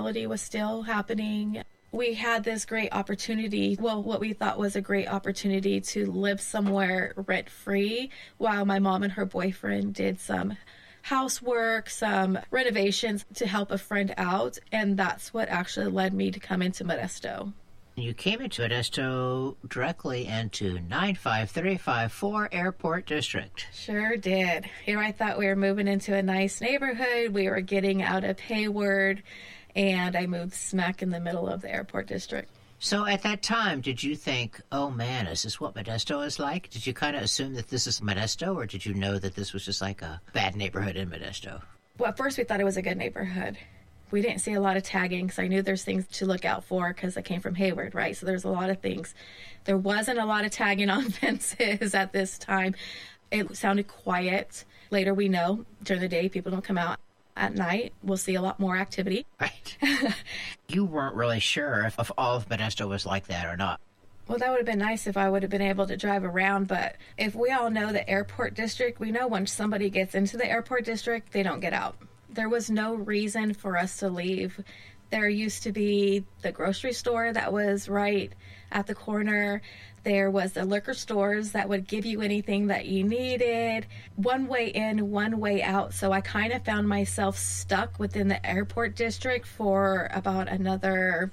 criminality was still happening. We had this great opportunity, well, what we thought was a great opportunity to live somewhere rent-free while my mom and her boyfriend did some housework, some renovations to help a friend out, and that's what actually led me to come into Modesto. You came into Modesto directly into 95354 Airport District. Sure did. Here I thought we were moving into a nice neighborhood. We were getting out of Hayward, and I moved smack in the middle of the airport district. So at that time, did you think, oh man, is this what Modesto is like? Did you kind of assume that this is Modesto, or did you know that this was just like a bad neighborhood in Modesto? Well, at first we thought it was a good neighborhood. We didn't see a lot of tagging because I knew there's things to look out for because I came from Hayward, right? So there's a lot of things. There wasn't a lot of tagging on fences at this time. It sounded quiet. Later we know during the day people don't come out. At night, we'll see a lot more activity. Right. You weren't really sure if all of Modesto was like that or not. Well, that would have been nice if I would have been able to drive around, but if we all know the airport district, we know once somebody gets into the airport district, they don't get out. There was no reason for us to leave. There used to be the grocery store that was right at the corner. There was the liquor stores that would give you anything that you needed. One way in, one way out. So I kind of found myself stuck within the airport district for about another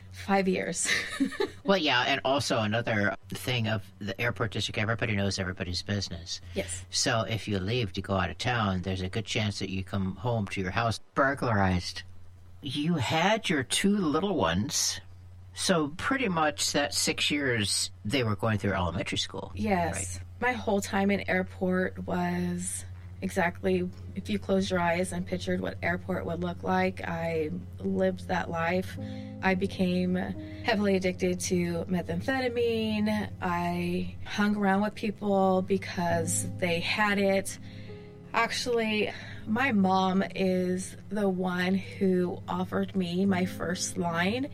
5 years. Well, yeah, and also another thing of the airport district, everybody knows everybody's business. Yes. So if you leave to go out of town, there's a good chance that you come home to your house burglarized. You had your 2 little ones, so pretty much that 6 years they were going through elementary school. Yes. Right? My whole time in airport was exactly, if you closed your eyes and pictured what airport would look like, I lived that life. I became heavily addicted to methamphetamine. I hung around with people because they had it. Actually, my mom is the one who offered me my first line.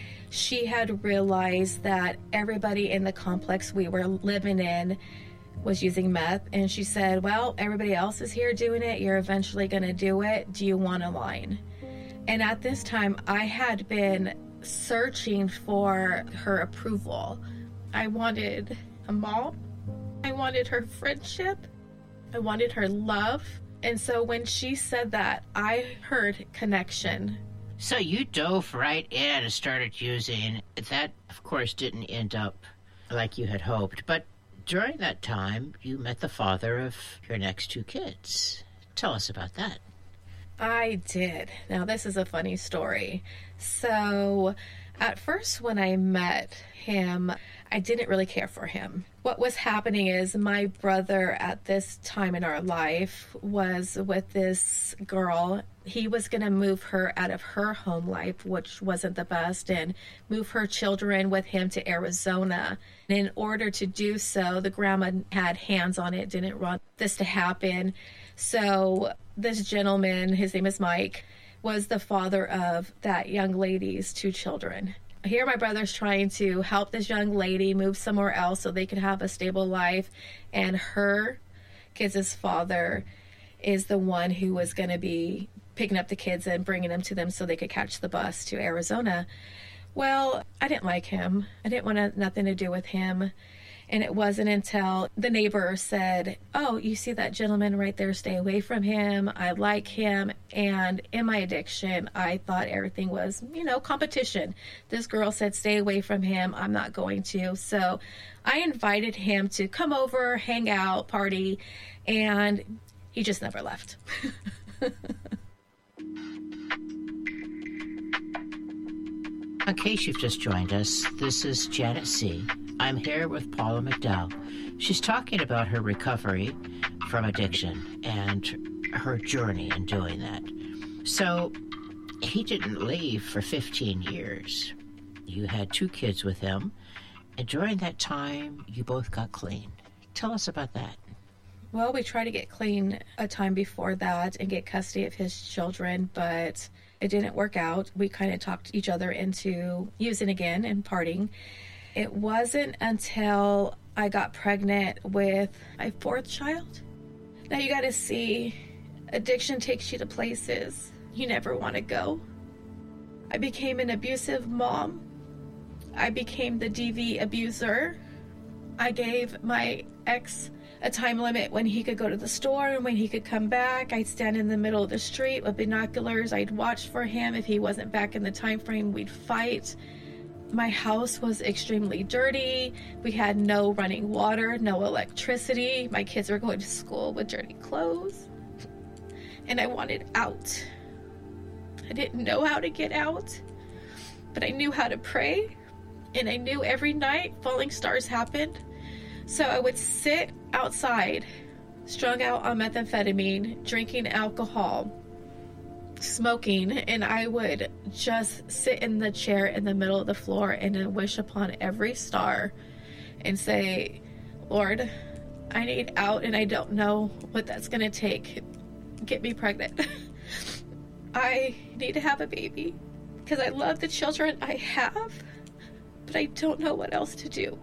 She had realized that everybody in the complex we were living in was using meth, and she said, well, everybody else is here doing it. You're eventually going to do it. Do you want a line? And at this time, I had been searching for her approval. I wanted a mom. I wanted her friendship. I wanted her love. And so when she said that, I heard connection. So you dove right in and started using. That, of course, didn't end up like you had hoped. But during that time, you met the father of your next 2 kids. Tell us about that. I did. Now, this is a funny story. So, at first when I met him, I didn't really care for him. What was happening is my brother at this time in our life was with this girl. He was going to move her out of her home life, which wasn't the best, and move her children with him to Arizona. And in order to do so, the grandma had hands on it, didn't want this to happen. So this gentleman, his name is Mike, was the father of that young lady's 2 children. Here my brother's trying to help this young lady move somewhere else so they could have a stable life, and her kids' father is the one who was going to be picking up the kids and bringing them to them so they could catch the bus to Arizona. Well, I didn't like him. I didn't want nothing to do with him. And it wasn't until the neighbor said, oh, you see that gentleman right there, stay away from him. I like him. And in my addiction, I thought everything was, competition. This girl said, stay away from him. I'm not going to. So I invited him to come over, hang out, party, and he just never left. In case you've just joined us, this is Janet C. I'm here with Paula McDowell. She's talking about her recovery from addiction and her journey in doing that. So, he didn't leave for 15 years. You had 2 kids with him, and during that time, you both got clean. Tell us about that. Well, we tried to get clean a time before that and get custody of his children, but it didn't work out. We kind of talked each other into using again and partying. It wasn't until I got pregnant with my 4th child. Now you got to see, addiction takes you to places you never want to go. I became an abusive mom. I became the DV abuser. I gave my ex a time limit when he could go to the store and when he could come back. I'd stand in the middle of the street with binoculars. I'd watch for him. If he wasn't back in the time frame, we'd fight. My house was extremely dirty. We had no running water, no electricity. My kids were going to school with dirty clothes. And I wanted out. I didn't know how to get out, but I knew how to pray. And I knew every night falling stars happened. So I would sit outside, strung out on methamphetamine, drinking alcohol, smoking, and I would just sit in the chair in the middle of the floor and then wish upon every star and say, Lord, I need out and I don't know what that's going to take. Get me pregnant. I need to have a baby because I love the children I have, but I don't know what else to do.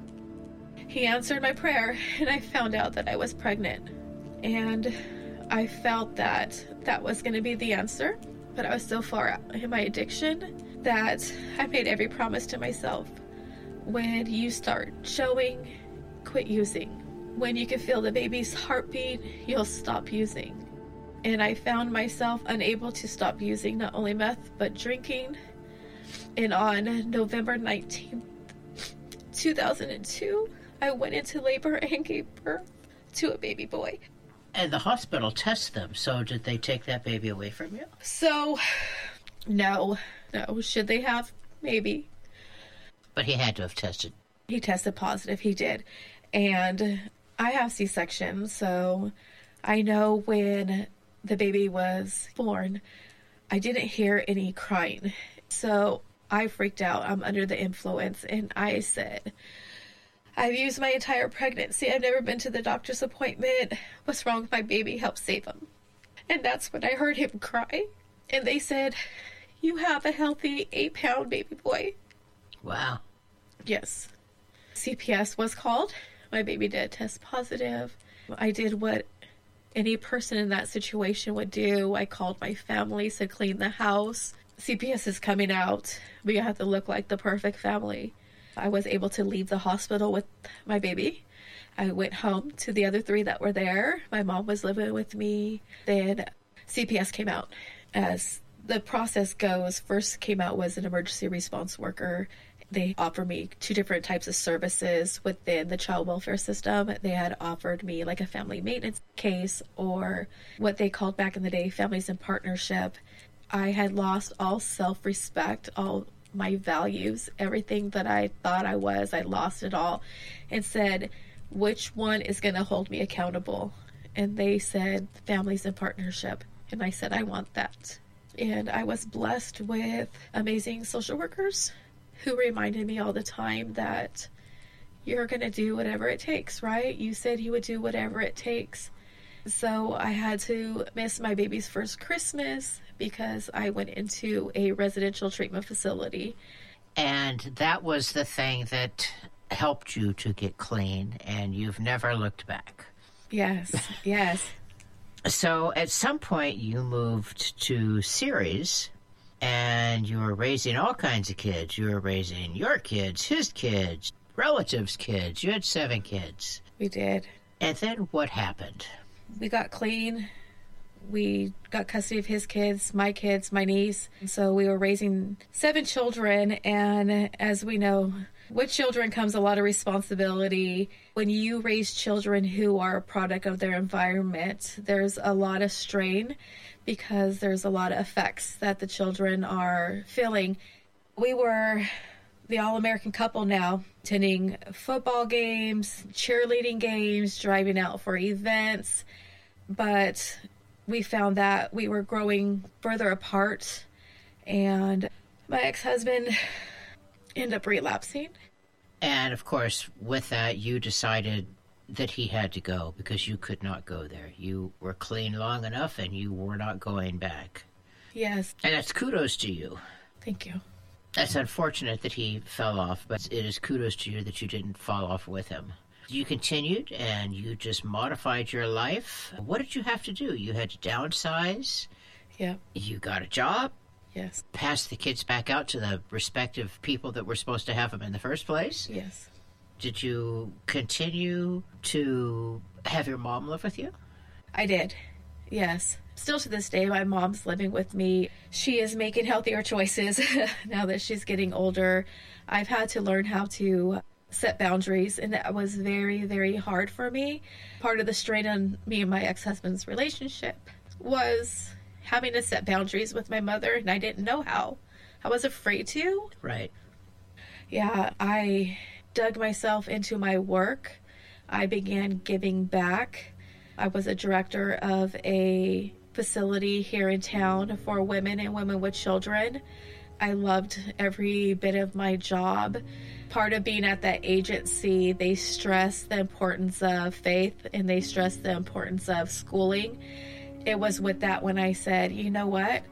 He answered my prayer, and I found out that I was pregnant. And I felt that that was going to be the answer, but I was so far out in my addiction that I made every promise to myself. When you start showing, quit using. When you can feel the baby's heartbeat, you'll stop using. And I found myself unable to stop using not only meth, but drinking. And on November 19th, 2002, I went into labor and gave birth to a baby boy. And the hospital tests them, so did they take that baby away from you? So, no. Should they have? Maybe. But he had to have tested. He tested positive, he did. And I have C-section, so I know when the baby was born, I didn't hear any crying. So I freaked out. I'm under the influence, and I said, I've used my entire pregnancy. I've never been to the doctor's appointment. What's wrong with my baby? Help save him. And that's when I heard him cry. And they said, you have a healthy 8-pound baby boy. Wow. Yes. CPS was called. My baby did test positive. I did what any person in that situation would do. I called my family to clean the house. CPS is coming out. We have to look like the perfect family. I was able to leave the hospital with my baby. I went home to the other 3 that were there. My mom was living with me. Then CPS came out. As the process goes, first came out was an emergency response worker. They offered me 2 different types of services within the child welfare system. They had offered me like a family maintenance case, or what they called back in the day, families in partnership. I had lost all self-respect, all my values, everything that I thought I was, I lost it all, and said, which one is going to hold me accountable? And they said, families in partnership. And I said, I want that. And I was blessed with amazing social workers who reminded me all the time that you're going to do whatever it takes, right? You said you would do whatever it takes. So I had to miss my baby's first Christmas because I went into a residential treatment facility. And that was the thing that helped you to get clean, and you've never looked back. Yes, yes. So at some point you moved to Ceres, and you were raising all kinds of kids. You were raising your kids, his kids, relatives' kids. You had 7 kids. We did. And then what happened? We got clean. We got custody of his kids, my niece. So we were raising 7 children. And as we know, with children comes a lot of responsibility. When you raise children who are a product of their environment, there's a lot of strain because there's a lot of effects that the children are feeling. We were the all-American couple now, attending football games, cheerleading games, driving out for events. But we found that we were growing further apart, and my ex-husband ended up relapsing. And of course, with that, you decided that he had to go because you could not go there. You were clean long enough and you were not going back. Yes. And that's kudos to you. Thank you. That's unfortunate that he fell off, but it is kudos to you that you didn't fall off with him. You continued and you just modified your life. What did you have to do? You had to downsize. Yeah. You got a job. Yes. Pass the kids back out to the respective people that were supposed to have them in the first place? Yes. Did you continue to have your mom live with you? I did. Yes. Still to this day, my mom's living with me. She is making healthier choices now that she's getting older. I've had to learn how to set boundaries, and that was very, very hard for me. Part of the strain on me and my ex-husband's relationship was having to set boundaries with my mother, and I didn't know how. I was afraid to. Right. Yeah, I dug myself into my work. I began giving back. I was a director of a facility here in town for women and women with children. I loved every bit of my job. Part of being at that agency, they stress the importance of faith and they stress the importance of schooling. It was with that when I said, you know what?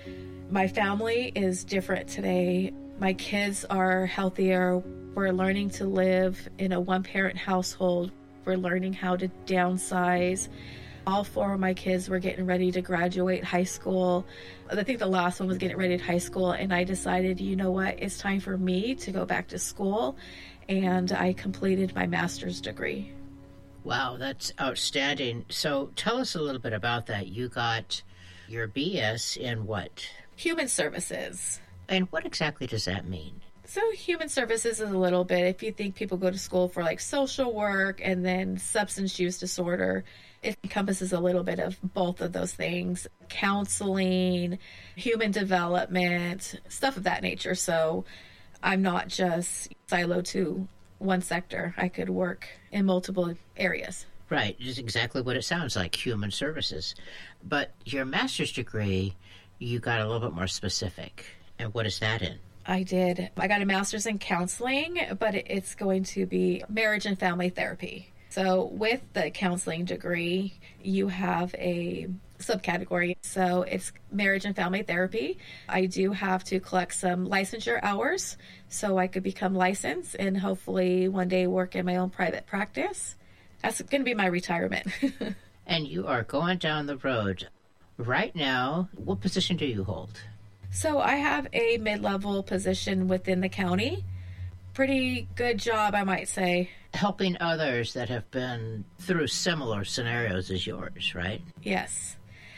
My family is different today. My kids are healthier. We're learning to live in a one-parent household. We're learning how to downsize. All 4 of my kids were getting ready to graduate high school. I think the last one was getting ready to high school, and I decided, you know what, it's time for me to go back to school, and I completed my master's degree. Wow, that's outstanding. So tell us a little bit about that. You got your BS in what? Human services. And what exactly does that mean? So human services is a little bit, if you think people go to school for like social work and then substance use disorder, it encompasses a little bit of both of those things. Counseling, human development, stuff of that nature. So I'm not just siloed to one sector. I could work in multiple areas. Right, just exactly what it sounds like, human services. But your master's degree, you got a little bit more specific. And what is that in? I did. I got a master's in counseling, but it's going to be marriage and family therapy. So with the counseling degree, you have a subcategory. So it's marriage and family therapy. I do have to collect some licensure hours so I could become licensed and hopefully one day work in my own private practice. That's going to be my retirement. And you are going down the road. Right now, what position do you hold? So I have a mid-level position within the county. Pretty good job, I might say. Helping others that have been through similar scenarios as yours, right? Yes.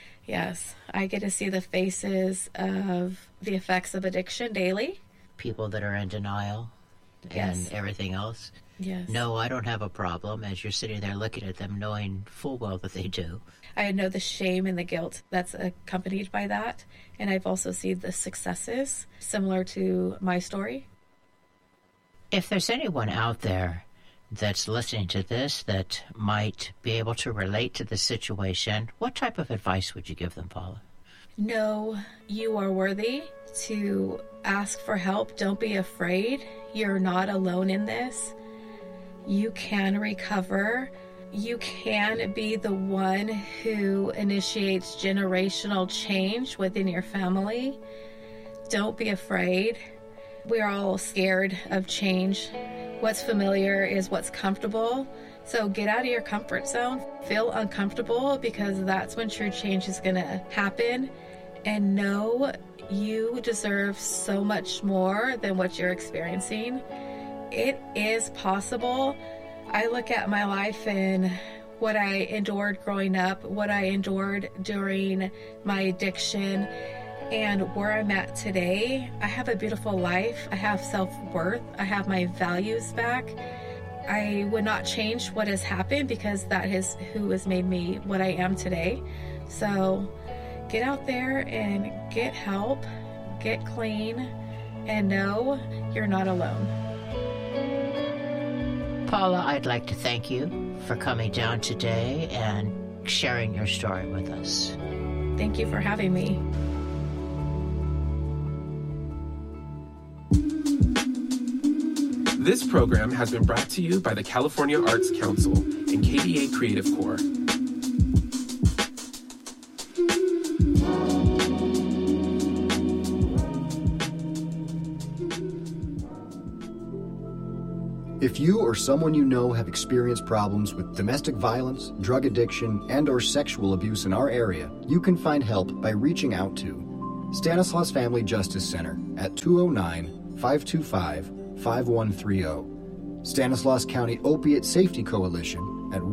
Yes. I get to see the faces of the effects of addiction daily. People that are in denial and everything else. Yes. No, I don't have a problem, as you're sitting there looking at them knowing full well that they do. I know the shame and the guilt that's accompanied by that. And I've also seen the successes similar to my story. If there's anyone out there that's listening to this that might be able to relate to the situation, what type of advice would you give them, Paula? Know you are worthy to ask for help. Don't be afraid. You're not alone in this. You can recover. You can be the one who initiates generational change within your family. Don't be afraid. We're all scared of change. What's familiar is what's comfortable. So get out of your comfort zone. Feel uncomfortable because that's when true change is going to happen. And know you deserve so much more than what you're experiencing. It is possible. I look at my life and what I endured growing up, what I endured during my addiction, and where I'm at today. I have a beautiful life. I have self-worth. I have my values back. I would not change what has happened because that is who has made me what I am today. So get out there and get help, get clean, and know you're not alone. Paula, I'd like to thank you for coming down today and sharing your story with us. Thank you for having me. This program has been brought to you by the California Arts Council and KDA Creative Corps. If you or someone you know have experienced problems with domestic violence, drug addiction, and/or sexual abuse in our area, you can find help by reaching out to Stanislaus Family Justice Center at 209-525-5130. Stanislaus County Opiate Safety Coalition at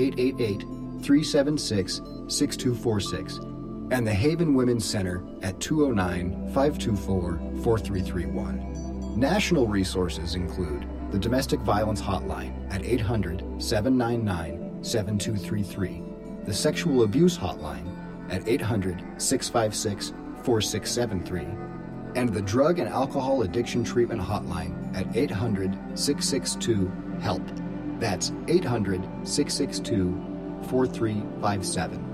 1-888-376-6246. And the Haven Women's Center at 209-524-4331. National resources include the Domestic Violence Hotline at 800-799-7233, the Sexual Abuse Hotline at 800-656-4673, and the Drug and Alcohol Addiction Treatment Hotline at 800-662-HELP. That's 800-662-4357.